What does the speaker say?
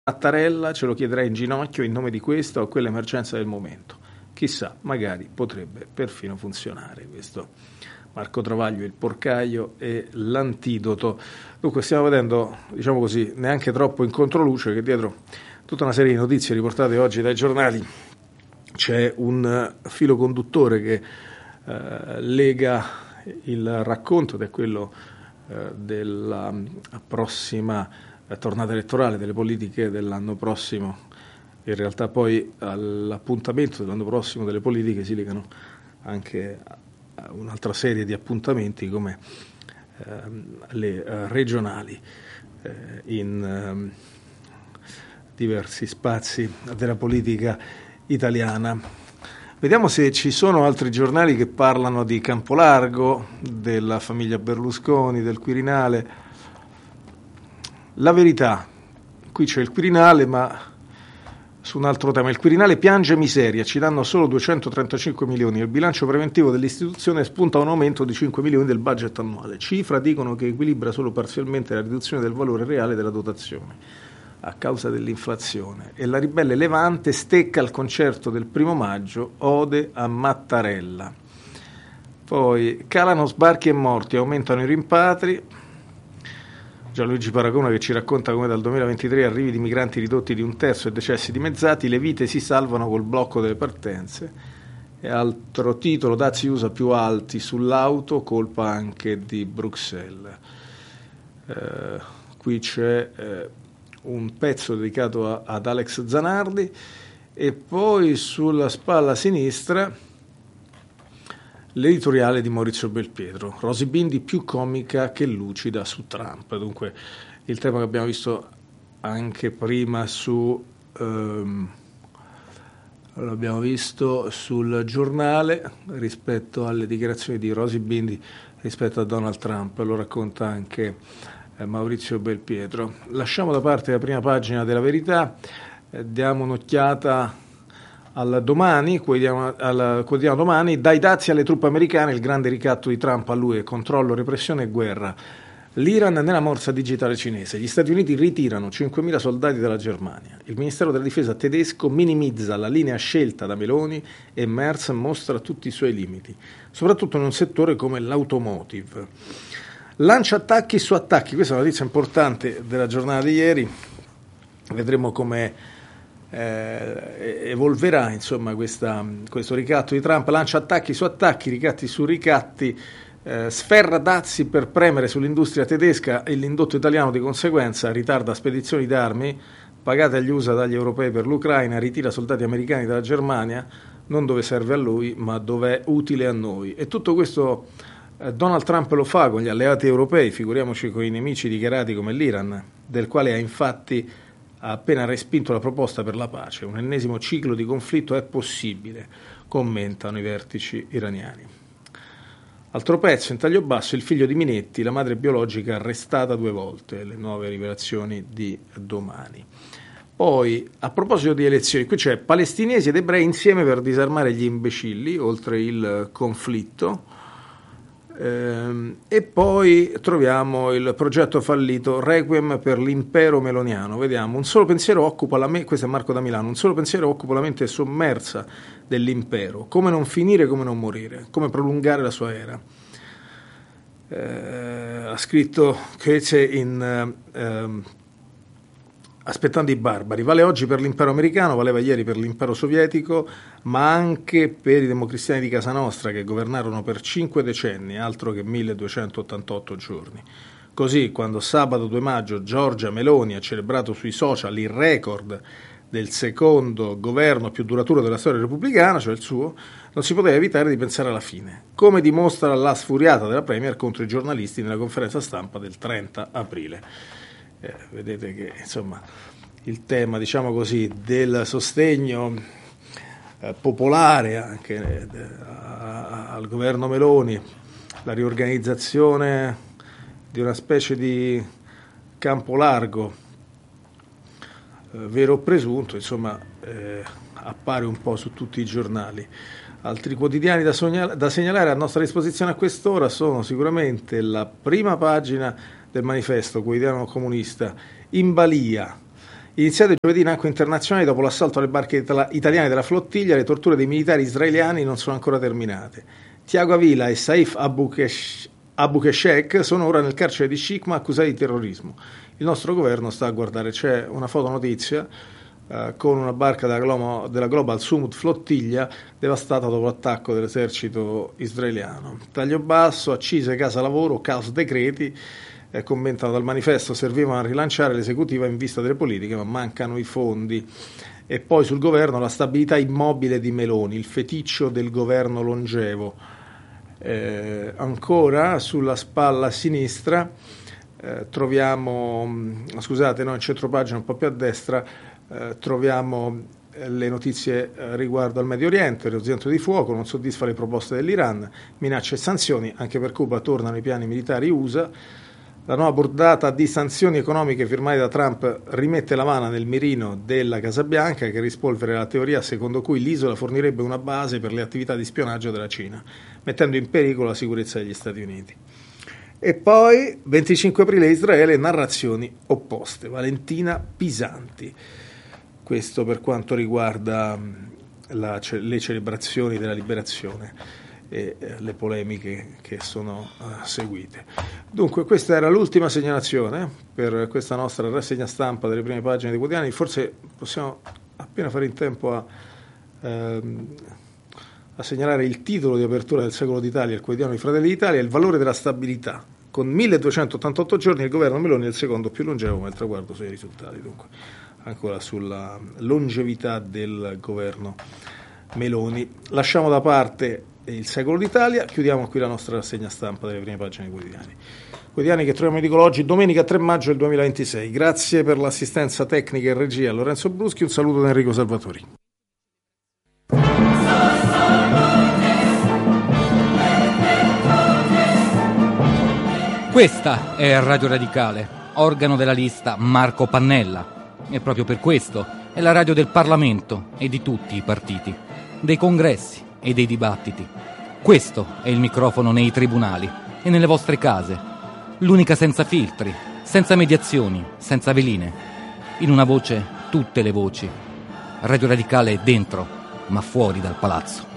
Mattarella ce lo chiederà in ginocchio in nome di questa o quell'emergenza del momento. Chissà, magari potrebbe perfino funzionare questo. Marco Travaglio, il porcaio e l'antidoto. Dunque stiamo vedendo, diciamo così, neanche troppo in controluce, che dietro tutta una serie di notizie riportate oggi dai giornali c'è un filo conduttore che lega il racconto, ed è quello della prossima tornata elettorale, delle politiche dell'anno prossimo. In realtà poi all'appuntamento dell'anno prossimo delle politiche si legano anche un'altra serie di appuntamenti come le regionali in diversi spazi della politica italiana. Vediamo se ci sono altri giornali che parlano di Campolargo, della famiglia Berlusconi, del Quirinale. La Verità, qui c'è il Quirinale, ma su un altro tema. Il Quirinale piange miseria, ci danno solo 235 milioni. Il bilancio preventivo dell'istituzione spunta un aumento di 5 milioni del budget annuale. Cifra dicono che equilibra solo parzialmente la riduzione del valore reale della dotazione a causa dell'inflazione. E la ribelle Levante stecca al concerto del 1 maggio, ode a Mattarella. Poi calano sbarchi e morti, aumentano i rimpatri. Gianluigi Paragona che ci racconta come dal 2023 arrivi di migranti ridotti di 1/3 e decessi dimezzati, le vite si salvano col blocco delle partenze. E altro titolo, dazi USA più alti sull'auto, colpa anche di Bruxelles. Qui c'è un pezzo dedicato ad Alex Zanardi e poi sulla spalla sinistra l'editoriale di Maurizio Belpietro, Rosy Bindi più comica che lucida su Trump. Dunque il tema che abbiamo visto anche prima l'abbiamo visto sul giornale rispetto alle dichiarazioni di Rosy Bindi rispetto a Donald Trump, lo racconta anche Maurizio Belpietro. Lasciamo da parte la prima pagina della Verità, diamo un'occhiata al Domani, al quotidiano Domani. Dai dazi alle truppe americane, il grande ricatto di Trump all'UE, controllo, repressione e guerra. L'Iran nella morsa digitale cinese. Gli Stati Uniti ritirano 5.000 soldati dalla Germania. Il Ministero della Difesa tedesco minimizza la linea scelta da Meloni e Merz mostra tutti i suoi limiti, soprattutto in un settore come l'automotive. Lancia attacchi su attacchi, questa è una notizia importante della giornata di ieri. Vedremo come evolverà insomma questo ricatto di Trump. Lancia attacchi su attacchi, ricatti su ricatti, sferra dazi per premere sull'industria tedesca e l'indotto italiano di conseguenza, ritarda spedizioni d'armi pagate agli USA dagli europei per l'Ucraina, ritira soldati americani dalla Germania, non dove serve a lui ma dove è utile a noi. E tutto questo Donald Trump lo fa con gli alleati europei, figuriamoci con i nemici dichiarati come l'Iran, del quale ha appena respinto la proposta per la pace. Un ennesimo ciclo di conflitto è possibile, commentano i vertici iraniani. Altro pezzo in taglio basso, il figlio di Minetti, la madre biologica arrestata 2 volte, le nuove rivelazioni di Domani. Poi, a proposito di elezioni, qui c'è palestinesi ed ebrei insieme per disarmare gli imbecilli, oltre il conflitto. E poi troviamo il progetto fallito Requiem per l'impero meloniano. Vediamo, un solo pensiero occupa la mente, questo è Marco da Milano, un solo pensiero occupa la mente sommersa dell'impero, come non finire, come non morire, come prolungare la sua era. Ha scritto Goethe in Aspettando i barbari, vale oggi per l'impero americano, valeva ieri per l'impero sovietico, ma anche per i democristiani di casa nostra che governarono per 5 decenni, altro che 1288 giorni. Così, quando sabato 2 maggio Giorgia Meloni ha celebrato sui social il record del secondo governo più duraturo della storia repubblicana, cioè il suo, non si poteva evitare di pensare alla fine, come dimostra la sfuriata della Premier contro i giornalisti nella conferenza stampa del 30 aprile. Vedete che insomma il tema, diciamo così, del sostegno popolare anche al governo Meloni, la riorganizzazione di una specie di campo largo, vero o presunto, insomma appare un po' su tutti i giornali. Altri quotidiani da segnalare a nostra disposizione a quest'ora sono sicuramente la prima pagina del Manifesto, quotidiano comunista, in balia Iniziate giovedì in acque internazionali dopo l'assalto alle barche italiane della flottiglia, le torture dei militari israeliani non sono ancora terminate. Tiago Avila e Saif Abu Keshek sono ora nel carcere di Shikma accusati di terrorismo. Il nostro governo sta a guardare. C'è una fotonotizia con una barca della Global Sumut flottiglia devastata dopo l'attacco dell'esercito israeliano. Taglio basso, accise, casa lavoro, caos decreti. Commentano dal manifesto, servivano a rilanciare l'esecutiva in vista delle politiche, ma mancano i fondi. E poi sul governo la stabilità immobile di Meloni, il feticcio del governo longevo. Ancora sulla spalla sinistra troviamo, in centropagina un po' più a destra, troviamo le notizie riguardo al Medio Oriente, il rientro di fuoco, non soddisfa le proposte dell'Iran, minacce e sanzioni, anche per Cuba tornano i piani militari USA. La nuova bordata di sanzioni economiche firmate da Trump rimette l'Avana nel mirino della Casa Bianca, che rispolvera la teoria secondo cui l'isola fornirebbe una base per le attività di spionaggio della Cina, mettendo in pericolo la sicurezza degli Stati Uniti. E poi, 25 aprile Israele, narrazioni opposte. Valentina Pisanti. Questo per quanto riguarda le celebrazioni della liberazione e le polemiche che sono seguite. Dunque questa era l'ultima segnalazione per questa nostra rassegna stampa delle prime pagine dei quotidiani. Forse possiamo appena fare in tempo a segnalare il titolo di apertura del Secolo d'Italia, il quotidiano di Fratelli d'Italia, il valore della stabilità. Con 1288 giorni il governo Meloni è il secondo più longevo, ma il traguardo sui risultati. Dunque ancora sulla longevità del governo Meloni. Lasciamo da parte il Secolo d'Italia, chiudiamo qui la nostra rassegna stampa delle prime pagine dei quotidiani che troviamo edicolo oggi, domenica 3 maggio del 2026. Grazie per l'assistenza tecnica e regia a Lorenzo Bruschi, un saluto da Enrico Salvatori. Questa è Radio Radicale, organo della lista Marco Pannella, e proprio per questo è la radio del Parlamento e di tutti i partiti, dei congressi e dei dibattiti. Questo è il microfono nei tribunali e nelle vostre case, l'unica senza filtri, senza mediazioni, senza veline. In una voce, tutte le voci. Radio Radicale è dentro, ma fuori dal palazzo.